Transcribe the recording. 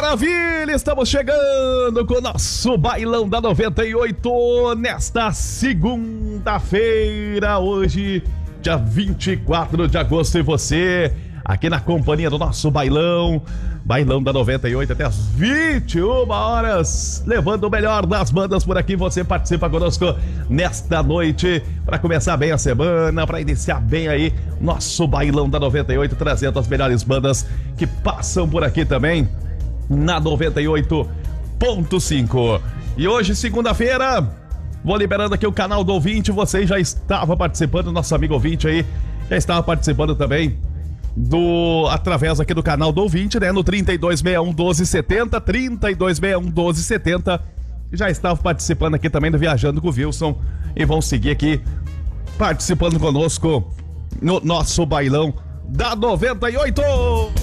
Maravilha, estamos chegando com o nosso Bailão da 98 nesta segunda-feira, hoje, dia 24 de agosto, e você aqui na companhia do nosso Bailão da 98 até as 21 horas, levando o melhor das bandas por aqui. Você participa conosco nesta noite para começar bem a semana, para iniciar bem aí nosso Bailão da 98, trazendo as melhores bandas que passam por aqui também na 98.5. E hoje, segunda-feira, vou liberando aqui o canal do ouvinte. Você já estava participando, nosso amigo ouvinte aí já estava participando também através aqui do canal do ouvinte, né? No 3261-1270, 3261-1270. Já estava participando aqui também do Viajando com o Wilson e vão seguir aqui participando conosco no nosso Bailão da 98.